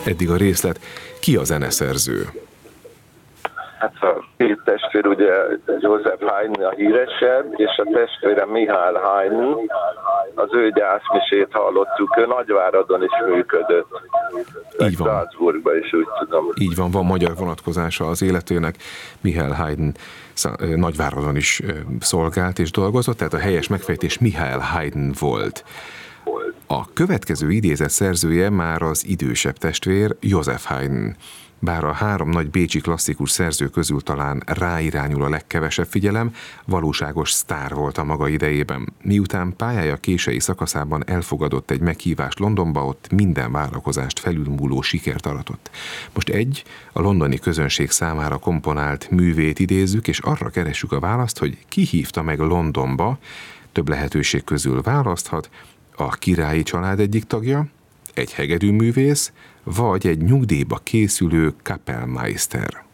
Eddig a részlet. Ki a zeneszerző? Hát a két testvér, ugye Joseph Haydn a híresebb, és a testvére Michael Haydn, az ő gyászmisét hallottuk, ő Nagyváradon is működött. Így van. Salzburgban is, úgy tudom. Így van magyar vonatkozása az életének. Michael Haydn Nagyváradon is szolgált és dolgozott, tehát a helyes megfejtés Michael Haydn volt. A következő idézet szerzője már az idősebb testvér, Joseph Haydn. Bár a három nagy bécsi klasszikus szerző közül talán ráirányul a legkevesebb figyelem, valóságos sztár volt a maga idejében. Miután pályája késői szakaszában elfogadott egy meghívást Londonba, ott minden várakozást felülmúló sikert aratott. Most a londoni közönség számára komponált művét idézzük, és arra keressük a választ, hogy ki hívta meg Londonba, több lehetőség közül választhat, a királyi család egyik tagja, egy hegedűművész, vagy egy nyugdíjba készülő Kapellmeister.